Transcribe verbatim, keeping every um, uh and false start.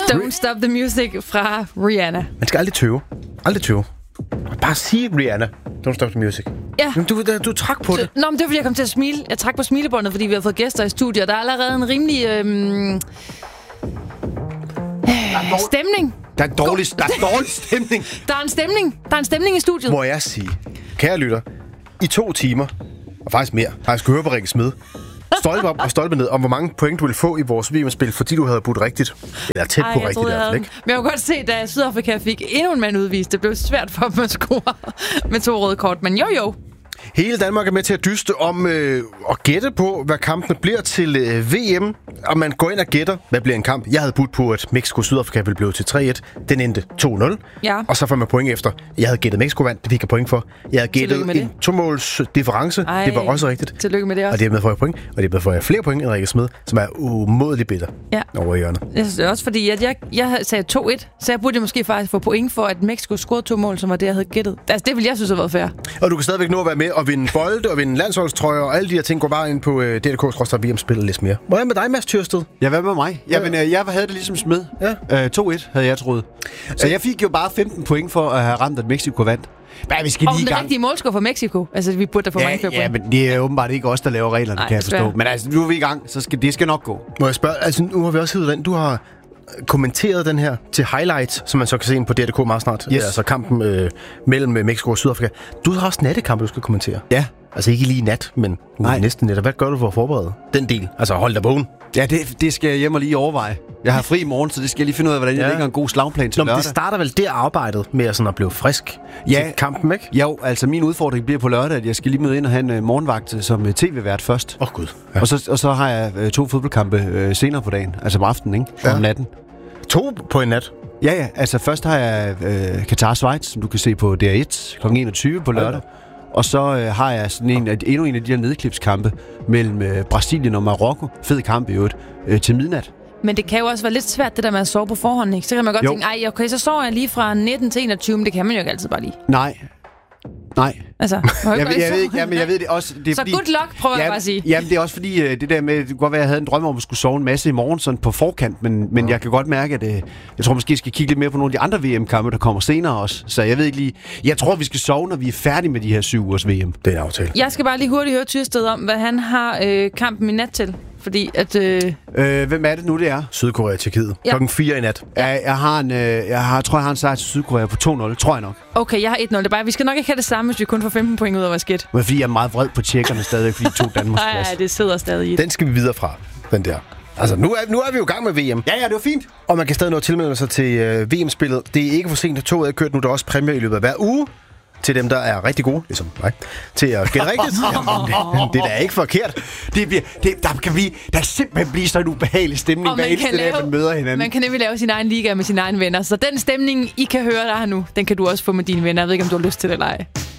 Don't Stop the Music fra Rihanna. Man skal aldrig tøve. Aldrig tøve. Bare sige Rihanna. Don't Stop the Music. Ja. Jamen, du, du, du trak på det. Nå, men det var, fordi jeg kom til at smile. Jeg trak på smilebåndet, fordi vi har fået gæster i studiet, og der er allerede en rimelig øhm, øh, stemning. Der er, dårlig, der er dårlig stemning. Der er en stemning. Der er en stemning i studiet. Må jeg sige, kære lytter, i to timer, og faktisk mere, har jeg sgu høre på Rikke Smed, stolpe op og stolpe ned, om hvor mange point du ville få i vores V M-spil, fordi du havde budt rigtigt. Eller tæt Ej, på rigtigt i hvert fald, ikke? Men jeg kunne godt se, da Sydafrika fik endnu en mand udvist, det blev svært for dem at score med to røde kort. Men jo, jo. Hele Danmark er med til at dyste om øh, at gætte på, hvad kampene bliver til øh, V M. Og man går ind og gætter, hvad bliver en kamp. Jeg havde budt på, at Mexico-Sydafrika ville blive til tre et. Den endte to nul. Ja. Og så får man point efter. Jeg havde gættet Mexico vandt, det fik jeg point for. Jeg havde gættet en to-måls difference. Ej, det var også rigtigt. Tillykke med det også. Og dermed får jeg point. Og dermed får jeg flere point end Rikke Smed, som er umådeligt bitter ja. over i hjørnet. Jeg synes det er også, fordi at jeg, jeg sagde to et, så jeg burde måske faktisk få point for, at Mexico scorede to mål, som var det, jeg havde gættet. Altså, det ville jeg synes have været fair. Og du kan stadigvæk nå at være med og vinde bolde og vinde landsholdstrøjer og alle de her ting. Går bare ind på uh, D D K skråstreg V M-spillet lidt mere. Hvad med dig, Mads Tyrsted? Ja, hvad med mig? Jamen, øh, jeg havde det ligesom Smed. Ja. Øh, to et havde jeg troet. Så jeg fik jo bare femten point for at have ramt, at Mexico vandt. Men vi skal og lige i den gang. rigtige målscore for Mexico. Altså, vi burde da få ja, mange flere ja, point. men det er åbenbart ikke os, der laver reglerne, Nej, kan jeg forstå. desværre. Men altså, nu er vi i gang, så skal, det skal nok gå. Må jeg spørge, altså nu har vi også heddet den. Du har kommenteret den her til highlights, som man så kan se ind på D D K meget snart. Yes. Altså kampen øh, mellem Mexico og Sydafrika. Du har også nattekampe, du skal kommentere. Ja. Altså ikke lige nat, men Nej. næsten net. Hvad gør du for at forberede den del? Altså hold dig vågen. Ja, det, det skal jeg hjem og lige overveje. Jeg har fri i morgen, så det skal jeg lige finde ud af, hvordan jeg Ja. lægger en god slagplan til Nå, men lørdag. det starter vel der arbejdet med at, sådan at blive frisk Ja. til kampen, ikke? Jo, altså min udfordring bliver på lørdag, at jeg skal lige møde ind og have en uh, morgenvagt som uh, tv-vært først. Åh oh, gud. Ja. Og, så, og så har jeg uh, to fodboldkampe uh, senere på dagen, altså om aftenen, ikke? Ja. Om natten. To på en nat? Ja, ja. Altså først har jeg uh, Qatar-Schweiz, som du kan se på D R et kl enogtyve på lørdag. Ja. Og så uh, har jeg sådan en, endnu en af de her nedklipskampe mellem uh, Brasilien og Marokko. Fed kamp i øvrigt. Uh, til midnat. Men det kan jo også være lidt svært, det der med at sove på forhånd, ikke? Så kan man godt jo. tænke, ej, okay, så sover jeg lige fra nitten til enogtyve, men det kan man jo ikke altid bare lige. Nej. Nej. Altså, jeg, jeg, jeg ved ikke, jamen, jeg ved det også. Det er så fordi, good luck, prøver jamen, jeg bare at sige. Jamen, det er også fordi, uh, det der med, det kunne godt være, at jeg havde en drøm om at skulle sove en masse i morgen, sådan på forkant, men, men jeg kan godt mærke, at uh, jeg tror måske, jeg skal kigge lidt mere på nogle af de andre V M-kampe, der kommer senere også. Så jeg ved ikke lige, jeg tror, vi skal sove, når vi er færdige med de her syv ugers V M. Det er en aftale. Jeg skal bare lige hurtigt høre Tyrsted om, hvad han har øh, kampen i nat til. Fordi at... Øh... Øh, hvem er det nu, det er? Sydkorea og Tjekkiet. Ja. Klokken fire i nat. Ja. Jeg, jeg, har en, øh, jeg har, tror, jeg har en sejr til Sydkorea på to nul, tror jeg nok. Okay, jeg har et nul. Det er bare, vi skal nok ikke have det samme, hvis vi kun får femten point ud af vores skæt. Men fordi jeg er meget vred på tjekkerne stadig, fordi de to Danmarks plads. Nej, det sidder stadig i. Den skal vi videre fra, den der. Altså, nu er, nu er vi jo i gang med V M. Ja, ja, det var fint. Og man kan stadig nå at tilmelde sig til øh, V M-spillet. Det er ikke for sent, at toget er kørt nu. Der er også præmier i løbet af hver uge. Til dem, der er rigtig gode, ligesom mig, til at gætte rigtigt. Jamen, det, det er da ikke forkert. Det bliver, det, der kan blive, der simpelthen blive sådan en ubehagelig stemning, hver eneste dag, man møder hinanden. Man kan nemlig lave sin egen liga med sine egne venner. Så den stemning, I kan høre der nu, den kan du også få med dine venner. Jeg ved ikke, om du har lyst til det eller ej.